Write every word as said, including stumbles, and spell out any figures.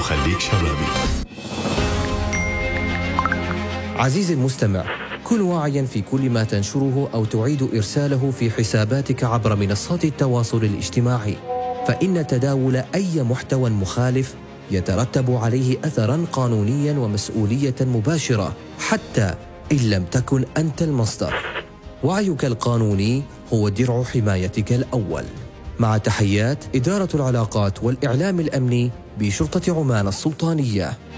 وخليك شبابي. عزيزي المستمع، كن واعياً في كل ما تنشره أو تعيد إرساله في حساباتك عبر منصات التواصل الاجتماعي، فإن تداول أي محتوى مخالف يترتب عليه أثراً قانونياً ومسؤولية مباشرة حتى إن لم تكن أنت المصدر. وعيك القانوني هو درع حمايتك الأول. مع تحيات إدارة العلاقات والإعلام الأمني بشرطة عمان السلطانية.